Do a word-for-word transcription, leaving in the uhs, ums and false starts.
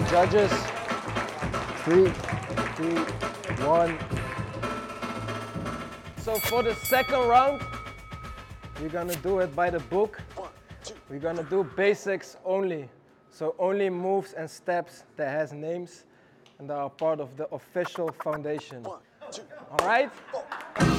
Judges, three, two, one. So for the second round, we're gonna do it by the book. We're gonna do basics only. So only moves and steps that has names and that are part of the official foundation. All right?